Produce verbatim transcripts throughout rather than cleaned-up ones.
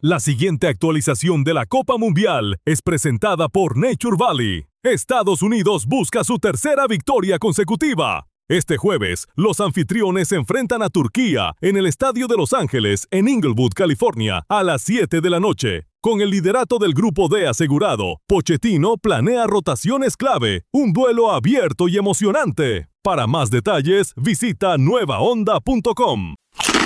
La siguiente actualización de la Copa Mundial es presentada por Nature Valley. Estados Unidos busca su tercera victoria consecutiva. Este jueves, los anfitriones se enfrentan a Turquía en el Estadio de Los Ángeles, en Inglewood, California, a las siete de la noche. Con el liderato del Grupo D asegurado, Pochettino planea rotaciones clave, un duelo abierto y emocionante. Para más detalles, visita nueva onda punto com.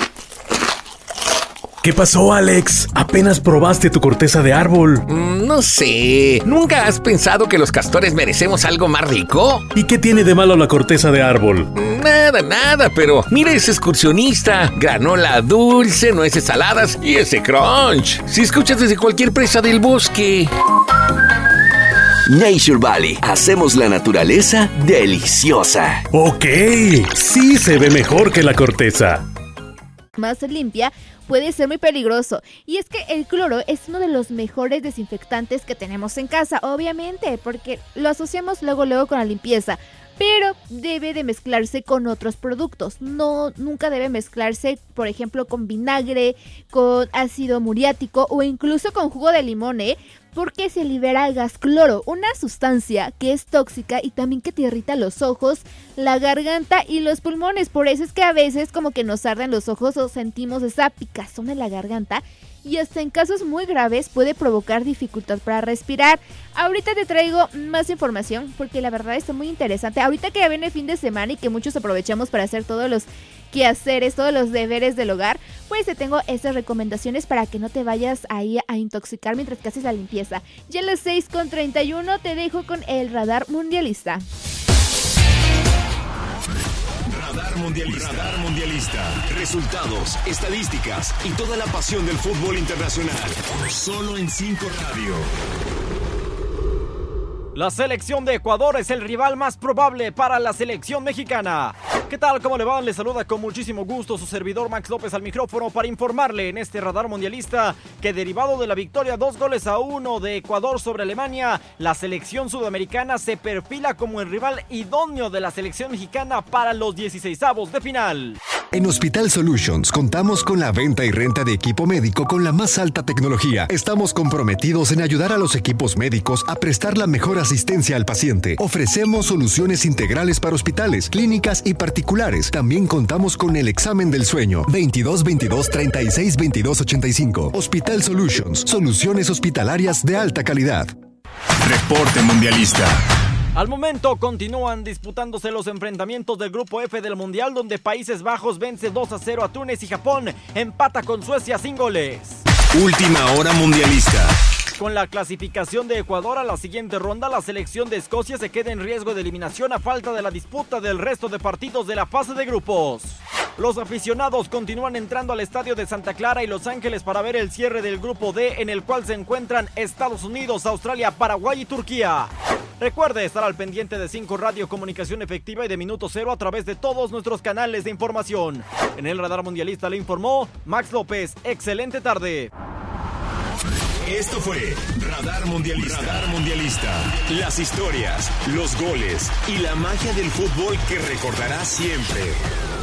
¿Qué pasó, Alex? ¿Apenas probaste tu corteza de árbol? Mm, no sé. ¿Nunca has pensado que los castores merecemos algo más rico? ¿Y qué tiene de malo la corteza de árbol? Nada, nada, pero mira ese excursionista. Granola dulce, nueces saladas y ese crunch. Si escuchas desde cualquier presa del bosque. Nature Valley. Hacemos la naturaleza deliciosa. Ok, sí se ve mejor que la corteza. Más limpia puede ser muy peligroso, y es que el cloro es uno de los mejores desinfectantes que tenemos en casa, obviamente, porque lo asociamos luego luego con la limpieza, pero debe de mezclarse con otros productos. No, nunca debe mezclarse, por ejemplo, con vinagre, con ácido muriático o incluso con jugo de limón, ¿eh? Porque se libera el gas cloro, una sustancia que es tóxica y también que te irrita los ojos, la garganta y los pulmones. Por eso es que a veces como que nos arden los ojos o sentimos esa picazón en la garganta, y hasta en casos muy graves puede provocar dificultad para respirar. Ahorita te traigo más información porque la verdad está muy interesante. Ahorita que ya viene el fin de semana y que muchos aprovechamos para hacer todos los quehaceres, todos los deberes del hogar, pues te tengo estas recomendaciones para que no te vayas ahí a intoxicar mientras que haces la limpieza. Ya a las seis con treinta y uno te dejo con el radar mundialista. Radar Mundialista. Radar Mundialista. Resultados, estadísticas y toda la pasión del fútbol internacional. Solo en cinco Radio. La selección de Ecuador es el rival más probable para la selección mexicana. ¿Qué tal? ¿Cómo le va? Le saluda con muchísimo gusto su servidor Max López al micrófono para informarle en este radar mundialista que, derivado de la victoria dos goles a uno de Ecuador sobre Alemania, la selección sudamericana se perfila como el rival idóneo de la selección mexicana para los dieciseisavos de final. En Hospital Solutions contamos con la venta y renta de equipo médico con la más alta tecnología. Estamos comprometidos en ayudar a los equipos médicos a prestar la mejor asistencia al paciente. Ofrecemos soluciones integrales para hospitales, clínicas y particulares. También contamos con el examen del sueño. veintidós veintidós treinta y seis veintidós ochenta y cinco. Hospital Solutions, soluciones hospitalarias de alta calidad. Reporte Mundialista. Al momento continúan disputándose los enfrentamientos del Grupo F del Mundial, donde Países Bajos vence dos a cero a Túnez y Japón empata con Suecia sin goles. Última hora mundialista. Con la clasificación de Ecuador a la siguiente ronda, la selección de Escocia se queda en riesgo de eliminación a falta de la disputa del resto de partidos de la fase de grupos. Los aficionados continúan entrando al estadio de Santa Clara y Los Ángeles para ver el cierre del Grupo D, en el cual se encuentran Estados Unidos, Australia, Paraguay y Turquía. Recuerde estar al pendiente de cinco Radio, comunicación efectiva y de Minuto Cero a través de todos nuestros canales de información. En el Radar Mundialista le informó Max López. Excelente tarde. Esto fue Radar Mundialista. Radar Mundialista. Las historias, los goles y la magia del fútbol que recordarás siempre.